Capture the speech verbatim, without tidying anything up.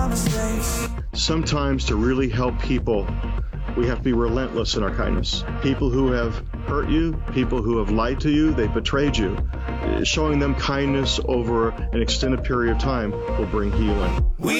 my mistakes. Sometimes to really help people, we have to be relentless in our kindness. People who have hurt you, people who have lied to you, they betrayed you. Showing them kindness over an extended period of time will bring healing. We